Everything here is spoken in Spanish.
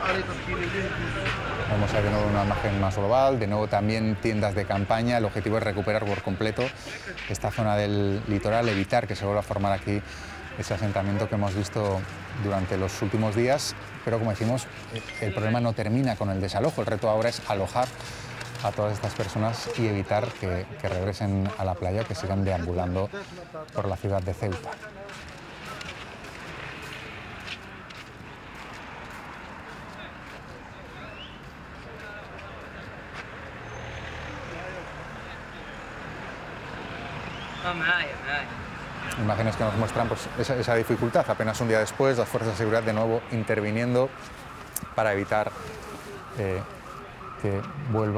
Vamos a ver de nuevo una imagen más global, de nuevo también tiendas de campaña. El objetivo es recuperar por completo esta zona del litoral, evitar que se vuelva a formar aquí ese asentamiento que hemos visto durante los últimos días. Pero como decimos, el problema no termina con el desalojo. El reto ahora es alojar a todas estas personas y evitar que regresen a la playa, que sigan deambulando por la ciudad de Ceuta. Imágenes que nos muestran pues, esa dificultad. Apenas un día después, las fuerzas de seguridad de nuevo interviniendo para evitar que vuelva